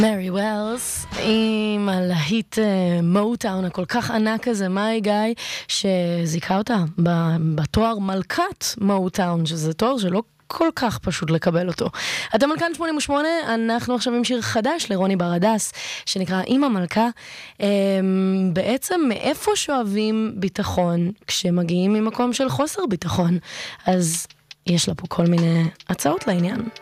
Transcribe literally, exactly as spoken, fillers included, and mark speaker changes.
Speaker 1: מרי ווילס עם הלהיט מוטאון הכל כך ענק הזה, מאי גיא, שזיקה אותה בתואר מלכת מוטאון, שזה תואר שלא כל כך פשוט לקבל אותו. אתם על כאן שמונים ושמונה, אנחנו עכשיו עם שיר חדש לרוני ברדס, שנקרא אמא מלכה. בעצם מאיפה שואבים ביטחון כשמגיעים ממקום של חוסר ביטחון? אז יש לה פה כל מיני הצעות לעניין.